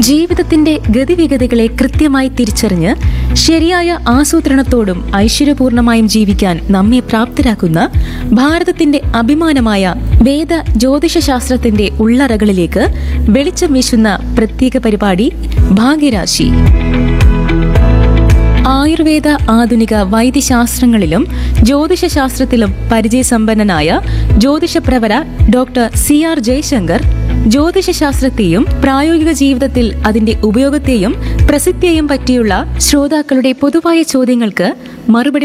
ജീവിതത്തിന്റെ ഗതിവിഗതികളെ കൃത്യമായി തിരിച്ചറിഞ്ഞ് ശരിയായ ആസൂത്രണത്തോടും ഐശ്വര്യപൂർണമായും ജീവിക്കാൻ നമ്മെ പ്രാപ്തരാക്കുന്ന ഭാരതത്തിന്റെ അഭിമാനമായ വേദ ജ്യോതിഷശാസ്ത്രത്തിന്റെ ഉള്ളറകളിലേക്ക് വെളിച്ചം വീശുന്ന പ്രത്യേക പരിപാടി ഭാഗ്യരാശി. ആയുർവേദ ആധുനിക വൈദ്യശാസ്ത്രങ്ങളിലും ജ്യോതിഷശാസ്ത്രത്തിലും പരിചയസമ്പന്നനായ ജ്യോതിഷപ്രവര ഡോക്ടർ CR ജയശങ്കർ ജ്യോതിഷശാസ്ത്രത്തെയും പ്രായോഗിക ജീവിതത്തിൽ അതിന്റെ ഉപയോഗത്തെയും പ്രസിദ്ധിയെയും പറ്റിയുള്ള ശ്രോതാക്കളുടെ പൊതുവായ ചോദ്യങ്ങൾക്ക് മറുപടി